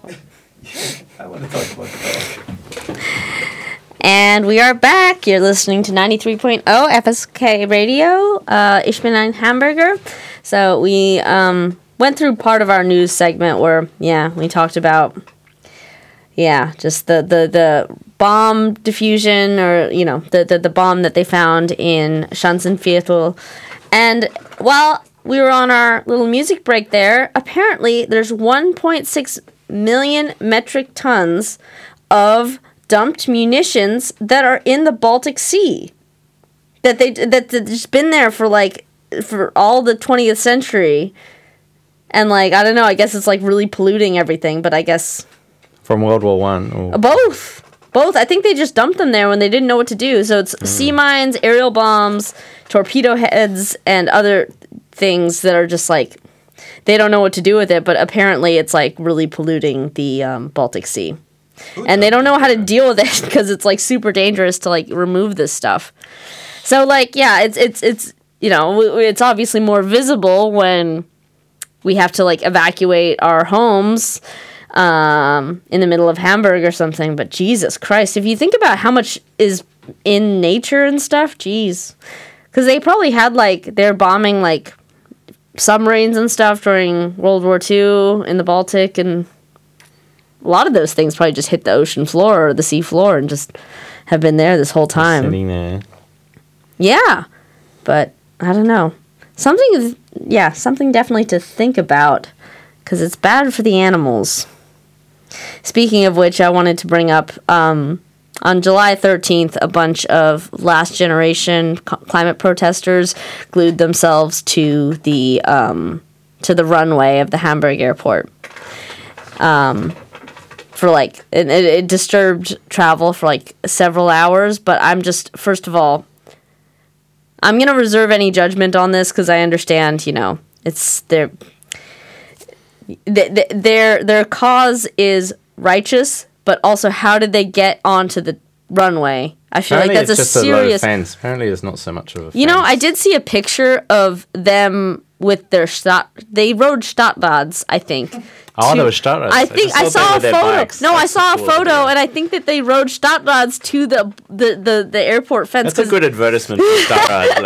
I want to talk about dog. And we are back. You're listening to 93.0 FSK Radio, Ich bin ein Hamburger. So we went through part of our news segment where, we talked about, just the bomb diffusion or, the bomb that they found in Schanzenviertel. And while we were on our little music break there, apparently there's 1.6 million metric tons of dumped munitions that are in the Baltic Sea. That's just been there for all the 20th century. And I don't know, I guess it's really polluting everything, but I guess from World War One. Both. I think they just dumped them there when they didn't know what to do. So it's sea mines, aerial bombs, torpedo heads, and other things that are just they don't know what to do with it, but apparently it's really polluting the Baltic Sea. And they don't know how to deal with it because it's super dangerous to remove this stuff. So it's obviously more visible when we have to evacuate our homes in the middle of Hamburg or something. But Jesus Christ, if you think about how much is in nature and stuff, geez, because they probably had they're bombing submarines and stuff during World War II in the Baltic, and a lot of those things probably just hit the ocean floor or the sea floor and just have been there this whole time. Sitting there. Yeah, but I don't know. Something definitely to think about because it's bad for the animals. Speaking of which, I wanted to bring up on July 13th, a bunch of last generation climate protesters glued themselves to the runway of the Hamburg airport. It disturbed travel for several hours, but first of all, I'm going to reserve any judgment on this because I understand, it's their cause is righteous, but also how did they get onto the runway? I feel Apparently that's it's a just serious a low fence. Apparently it's not so much of a fence. I did see a picture of them with their they rode Stadtrads, I think. Oh, there was Stadtrads. I think I saw a photo. Bikes. No, I That's saw a cool photo, idea. and I think that they rode Stadtrads to the airport fence. That's a good advertisement for Stadtrad.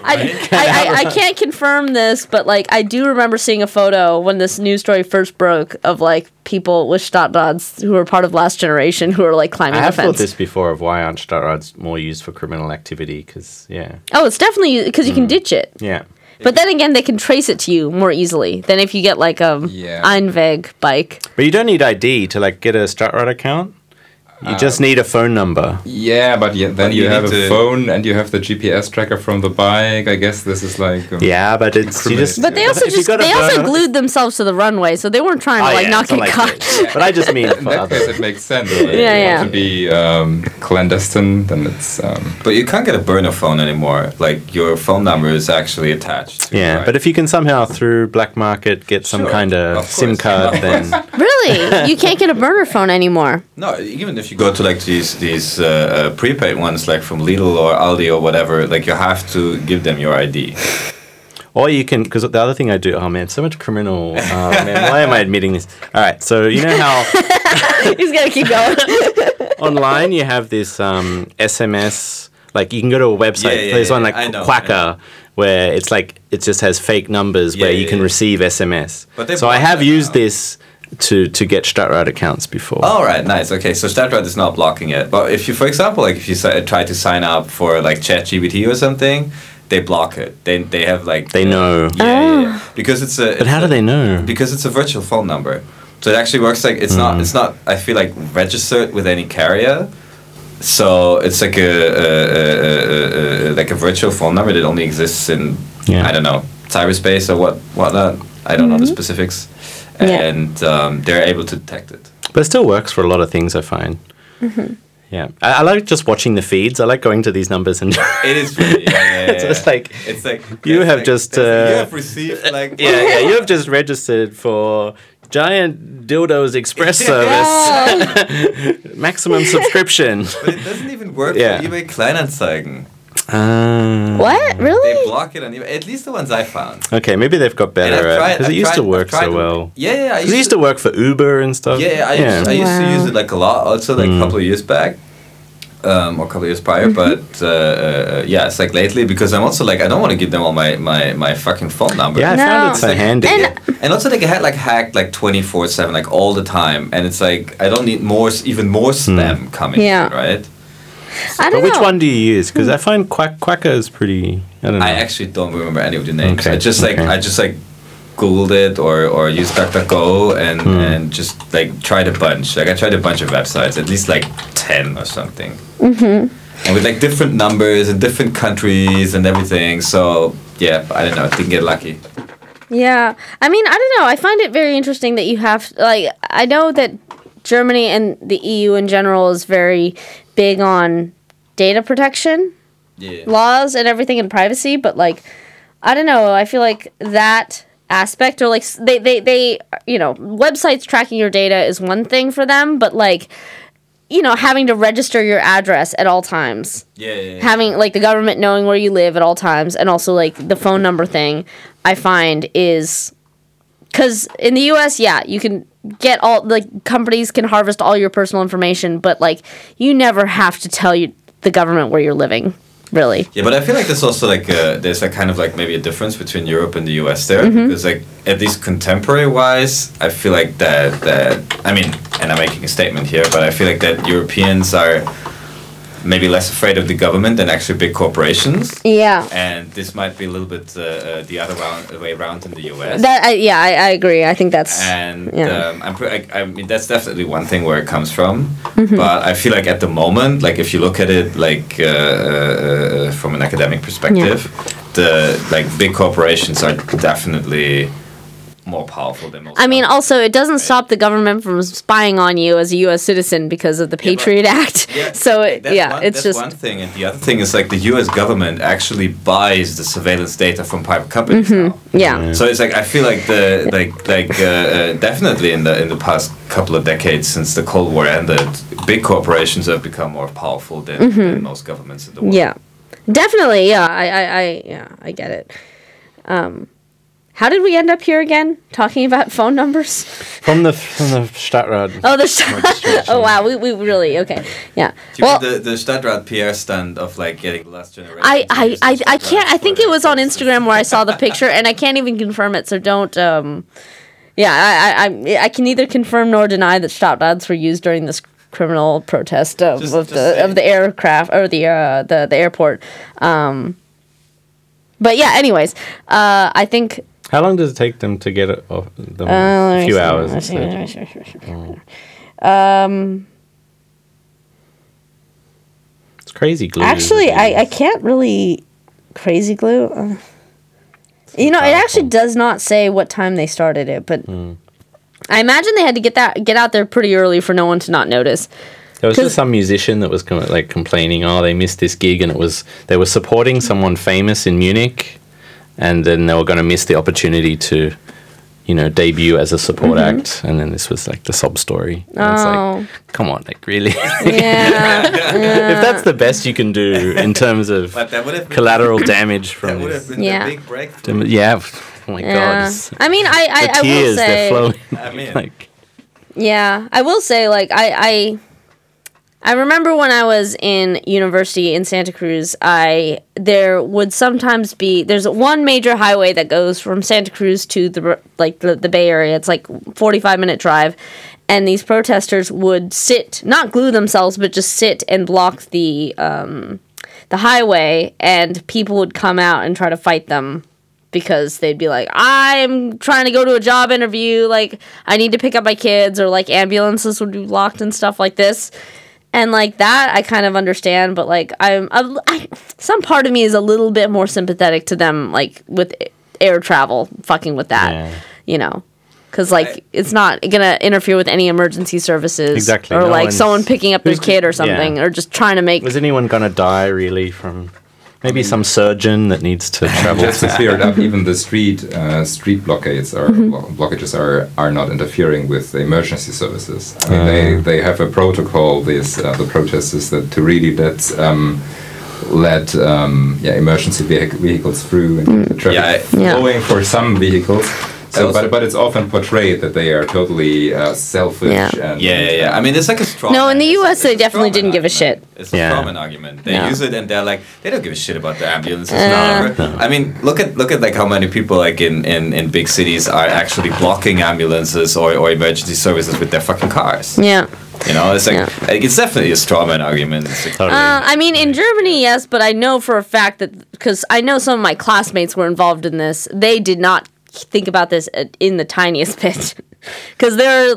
I can't confirm this, but I do remember seeing a photo when this news story first broke of people with Stadtrads who were part of Last Generation who were climbing I the have fence. thought this before of why aren't Stadtrads more used for criminal activity? Because Oh, it's definitely because you can ditch it. Yeah. But then again, they can trace it to you more easily than if you get Einweg bike. But you don't need ID to get a Stadtrad account. You just need a phone number. Yeah, but then you have a phone and you have the GPS tracker from the bike. I guess this is yeah, but it's you just. But they also glued themselves to the runway, so they weren't trying to not get caught. But I just mean in that case, it makes sense. Yeah. To be clandestine, then it's. But you can't get a burner phone anymore. Your phone number is actually attached. Yeah, right? but if you can somehow through black market get some kind of SIM card, then Really, you can't get a burner phone anymore. No, even if you go to these prepaid ones from Lidl or Aldi or whatever, you have to give them your ID. or you can, because the other thing I do. Oh man, so much criminal. Man, why am I admitting this? All right, so you know how He's gonna keep going. online you have this SMS. You can go to a website. There's one Quacker. Where it's it just has fake numbers where you can receive SMS. So I have used this to get Stadtrad accounts before. Oh, right, nice. Okay, so Stadtrad is not blocking it. But if you, for example, if you try to sign up for ChatGPT or something, they block it. They have They know. Yeah. Because it's a. But how do they know? Because it's a virtual phone number. So it actually works it's not. I feel registered with any carrier. So it's a virtual phone number that only exists in I don't know, cyberspace or whatnot. I don't know the specifics, and they're able to detect it. But it still works for a lot of things, I find. Mm-hmm. Yeah, I like just watching the feeds. I like going to these numbers and. It is funny. It's you have just. You have received you have just registered for Giant Dildos Express service. Maximum subscription. But it doesn't even work for eBay Kleinanzeigen. What? Really? They block it on eBay. At least the ones I found. Okay, maybe they've got better because it used to work so well. Yeah. It used to work for Uber and stuff. Yeah, I used to use it like a lot. Also, like a couple of years back. Or a couple of years prior, but it's like lately because I'm also like I don't want to give them all my fucking phone number. Yeah, I found it so handy. And also they get like hacked like 24/7, like all the time, and it's like I don't need even more spam coming. Yeah, right. But which one do you use? Because I find Quacker is pretty. I don't know. I actually don't remember any of the names. Okay. I just Googled it or used DuckDuckGo and just like tried a bunch. Like I tried a bunch of websites, at least like 10 or something. Mm-hmm. And with like different numbers and different countries and everything. So yeah, I don't know. I didn't get lucky. Yeah, I mean, I don't know. I find it very interesting that you have like I know that Germany and the EU in general is very big on data protection laws and everything and privacy, but like I don't know. I feel like that aspect or like they websites tracking your data is one thing for them, but like having to register your address at all times, having like the government knowing where you live at all times, and also like the phone number thing I find is because in the US you can get all like companies can harvest all your personal information, but like you never have to tell the government where you're living. Really. Yeah, but I feel like there's also like there's like kind of like maybe a difference between Europe and the US there because like at least contemporary wise, I feel like that I mean, and I'm making a statement here, but I feel like that Europeans are maybe less afraid of the government than actually big corporations. Yeah. And this might be a little bit the other way around in the US. I agree. I think that's. And I mean that's definitely one thing where it comes from. Mm-hmm. But I feel like at the moment, like if you look at it like from an academic perspective, the like big corporations are definitely more powerful than most. I mean, also, it doesn't stop the government from spying on you as a U.S. citizen because of the Patriot Act. Yeah, so, that's one thing. And the other thing is, like, the U.S. government actually buys the surveillance data from private companies now. Yeah. So it's like, I feel like definitely in the past couple of decades since the Cold War ended, big corporations have become more powerful than most governments in the world. Yeah. Definitely, yeah. I get it. How did we end up here again? Talking about phone numbers? From the Stadtrat. Oh, the Stadtrat. Oh, wow. We really, okay. Yeah. The Stadtrat PR stand of like getting the last generation. I can't, I think it was on Instagram where I saw the picture and I can't even confirm it, so don't, I can neither confirm nor deny that Stadtrats were used during this criminal protest of the aircraft, or the airport. But yeah, anyways, I think... How long does it take them to get it off? A few hours. It's crazy glue. Actually, I can't really crazy glue. It actually does not say what time they started it, but I imagine they had to get out there pretty early for no one to not notice. There was just some musician that was like complaining, they missed this gig, and they were supporting someone famous in Munich. And then they were going to miss the opportunity to, debut as a support act. And then this was like the sob story. And it's like, come on, like really? Yeah. If that's the best you can do in terms of collateral damage from that would have been the big breakthrough. Yeah. Oh my God. I mean, I tears, will say. They're flowing. I mean. I will say, like, I remember when I was in university in Santa Cruz, there would sometimes be, there's one major highway that goes from Santa Cruz to the Bay Area. It's like 45-minute drive. And these protesters would not glue themselves, but just sit and block the highway, and people would come out and try to fight them because they'd be like, I'm trying to go to a job interview, like, I need to pick up my kids, or like ambulances would be blocked and stuff like this. And, like, that I kind of understand, but, like, some part of me is a little bit more sympathetic to them, like, with air travel, fucking with that, Because, like, it's not going to interfere with any emergency services. Exactly. Or, someone picking up their kid or something, or just trying to make... Was anyone going to die, really, from... Maybe some surgeon that needs to travel. Just to clear it up, even the street blockades or blockages are not interfering with the emergency services. I mean, they have a protocol. The protesters that to really let let emergency vehicles through and the traffic flowing for some vehicles. So, but it's often portrayed that they are totally selfish. I mean, it's like a straw. No, in the U.S. they definitely didn't give a shit. It's a strawman argument. They use it and they're like, they don't give a shit about the ambulances. No. I mean, look at like how many people like in big cities are actually blocking ambulances or emergency services with their fucking cars. Yeah. You know, it's like it's definitely a strawman argument. I mean, in Germany, yes, but I know for a fact that because I know some of my classmates were involved in this, they did not think about this in the tiniest bit. Because there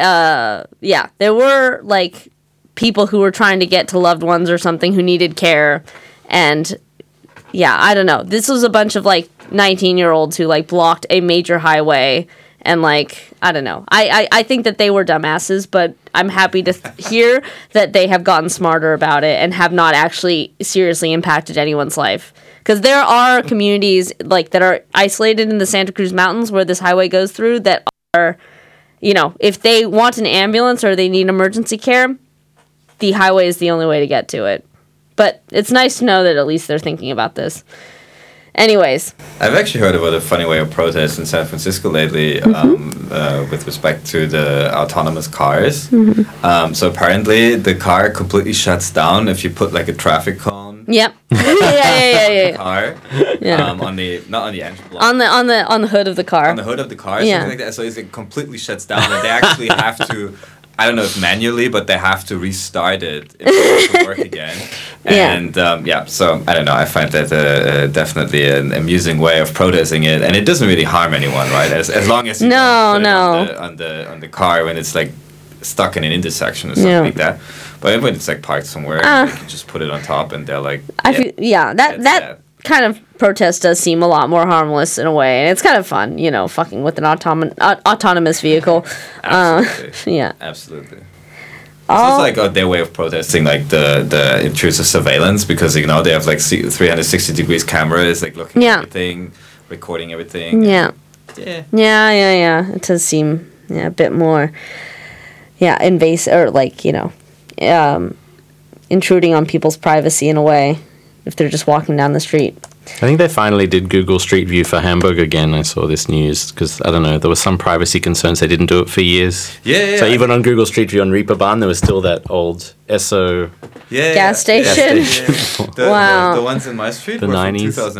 were like people who were trying to get to loved ones or something who needed care, and I don't know. This was a bunch of like 19-year-olds who like blocked a major highway. And, like, I don't know. I think that they were dumbasses, but I'm happy to hear that they have gotten smarter about it and have not actually seriously impacted anyone's life. Because there are communities, like, that are isolated in the Santa Cruz Mountains where this highway goes through that are, you know, if they want an ambulance or they need emergency care, the highway is the only way to get to it. But it's nice to know that at least they're thinking about this. Anyways. I've actually heard about a funny way of protest in San Francisco lately with respect to the autonomous cars. So apparently the car completely shuts down if you put like a traffic cone. Yep. Yeah. Car. On the not on the engine block. On the hood of the car. On the hood of the car, something like that. So it completely shuts down and they actually have to I don't know if manually, but they have to restart it in order to work again. And so I don't know. I find that definitely an amusing way of protesting it, and it doesn't really harm anyone, right? As long as you don't put it on the car when it's like stuck in an intersection or something like that. But when it's like parked somewhere, you can just put it on top, and they're like, that kind of protest does seem a lot more harmless in a way, and it's kind of fun, you know, fucking with an autonomous vehicle. Absolutely. Absolutely. It's also like their way of protesting, like the intrusive surveillance, because you know they have like 360 degrees cameras, like looking at everything, recording everything. Yeah. It does seem a bit more, invasive, or like, you know, intruding on people's privacy in a way. If they're just walking down the street. I think they finally did Google Street View for Hamburg again. I saw this news because, I don't know, there was some privacy concerns. They didn't do it for years. So even on Google Street View on Reeperbahn, there was still that old Esso gas station. Wow. The ones in my street the were 90s. from